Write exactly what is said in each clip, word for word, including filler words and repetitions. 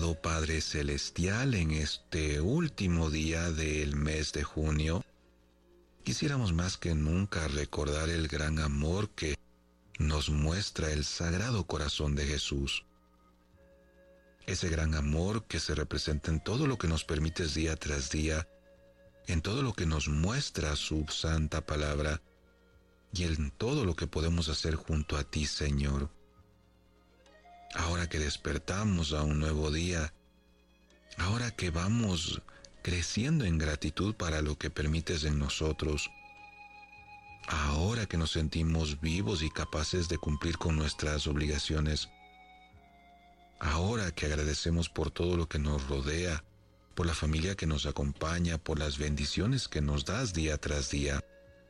amado Padre Celestial, en este último día del mes de junio, quisiéramos más que nunca recordar el gran amor que nos muestra el Sagrado Corazón de Jesús. Ese gran amor que se representa en todo lo que nos permites día tras día, en todo lo que nos muestra su santa palabra y en todo lo que podemos hacer junto a ti, Señor. Ahora que despertamos a un nuevo día, ahora que vamos creciendo en gratitud para lo que permites en nosotros, ahora que nos sentimos vivos y capaces de cumplir con nuestras obligaciones, ahora que agradecemos por todo lo que nos rodea, por la familia que nos acompaña, por las bendiciones que nos das día tras día.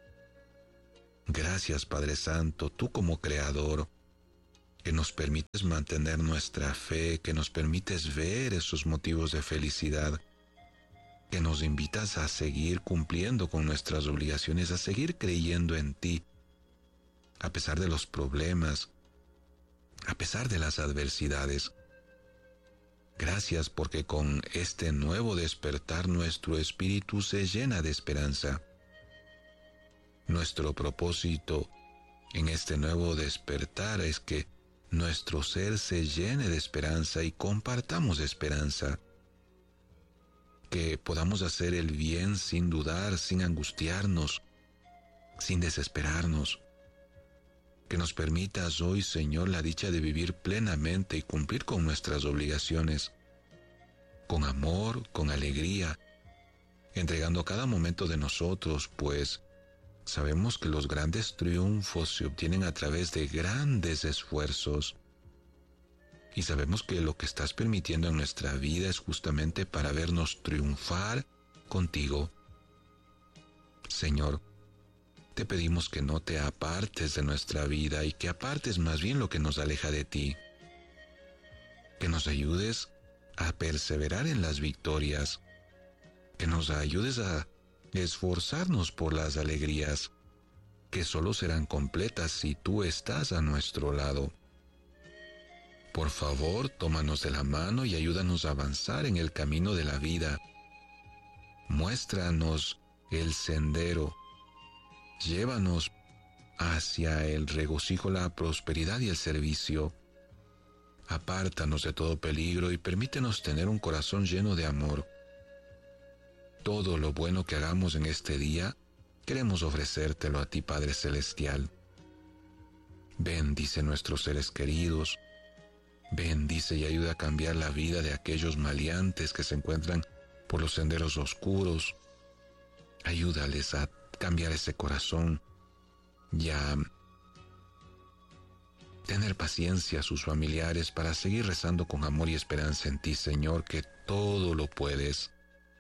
Gracias, Padre Santo, tú como Creador, que nos permites mantener nuestra fe, que nos permites ver esos motivos de felicidad, que nos invitas a seguir cumpliendo con nuestras obligaciones, a seguir creyendo en ti, a pesar de los problemas, a pesar de las adversidades. Gracias porque con este nuevo despertar nuestro espíritu se llena de esperanza. Nuestro propósito en este nuevo despertar es que nuestro ser se llene de esperanza y compartamos esperanza. Que podamos hacer el bien sin dudar, sin angustiarnos, sin desesperarnos. Que nos permitas hoy, Señor, la dicha de vivir plenamente y cumplir con nuestras obligaciones, con amor, con alegría, entregando cada momento de nosotros, pues sabemos que los grandes triunfos se obtienen a través de grandes esfuerzos. Y sabemos que lo que estás permitiendo en nuestra vida es justamente para vernos triunfar contigo. Señor, te pedimos que no te apartes de nuestra vida y que apartes más bien lo que nos aleja de ti. Que nos ayudes a perseverar en las victorias. Que nos ayudes a esforzarnos por las alegrías, que solo serán completas si tú estás a nuestro lado. Por favor, tómanos de la mano y ayúdanos a avanzar en el camino de la vida. Muéstranos el sendero. Llévanos hacia el regocijo, la prosperidad y el servicio. Apártanos de todo peligro y permítenos tener un corazón lleno de amor. Todo lo bueno que hagamos en este día, queremos ofrecértelo a ti, Padre Celestial. Bendice nuestros seres queridos. Bendice y ayuda a cambiar la vida de aquellos maleantes que se encuentran por los senderos oscuros. Ayúdales a cambiar ese corazón y a tener paciencia a sus familiares para seguir rezando con amor y esperanza en ti, Señor, que todo lo puedes.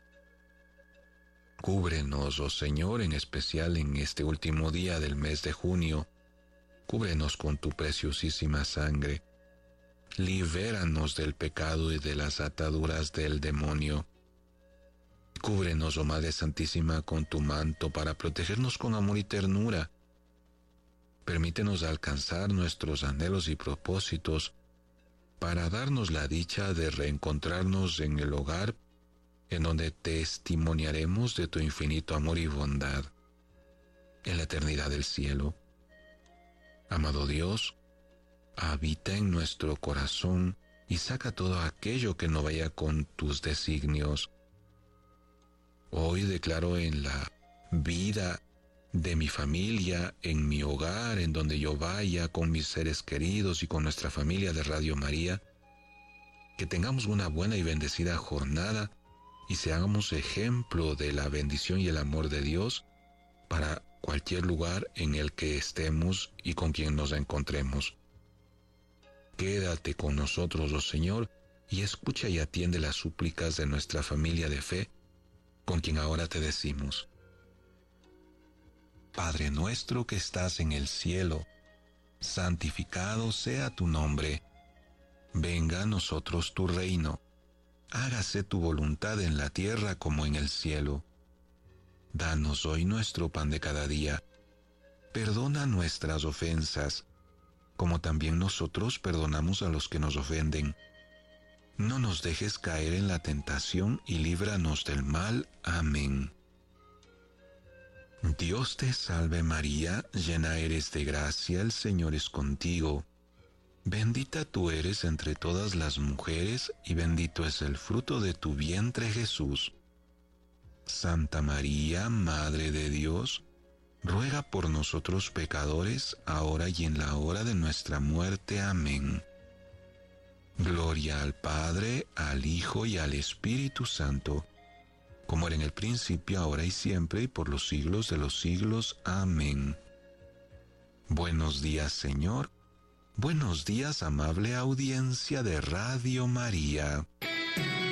Cúbrenos, oh Señor, en especial en este último día del mes de junio. Cúbrenos con tu preciosísima sangre. Libéranos del pecado y de las ataduras del demonio. Cúbrenos, oh Madre Santísima, con tu manto para protegernos con amor y ternura. Permítenos alcanzar nuestros anhelos y propósitos para darnos la dicha de reencontrarnos en el hogar en donde testimoniaremos de tu infinito amor y bondad en la eternidad del cielo. Amado Dios, habita en nuestro corazón y saca todo aquello que no vaya con tus designios. Hoy declaro en la vida de mi familia, en mi hogar, en donde yo vaya, con mis seres queridos y con nuestra familia de Radio María, que tengamos una buena y bendecida jornada y seamos ejemplo de la bendición y el amor de Dios para cualquier lugar en el que estemos y con quien nos encontremos. Quédate con nosotros, oh Señor, y escucha y atiende las súplicas de nuestra familia de fe, con quien ahora te decimos: Padre nuestro que estás en el cielo, santificado sea tu nombre. Venga a nosotros tu reino. Hágase tu voluntad en la tierra como en el cielo. Danos hoy nuestro pan de cada día. Perdona nuestras ofensas, como también nosotros perdonamos a los que nos ofenden. No nos dejes caer en la tentación y líbranos del mal. Amén. Dios te salve María, llena eres de gracia, el Señor es contigo. Bendita tú eres entre todas las mujeres, y bendito es el fruto de tu vientre Jesús. Santa María, Madre de Dios, ruega por nosotros pecadores, ahora y en la hora de nuestra muerte. Amén. Gloria al Padre, al Hijo y al Espíritu Santo, como era en el principio, ahora y siempre, y por los siglos de los siglos. Amén. Buenos días, Señor. Buenos días, amable audiencia de Radio María.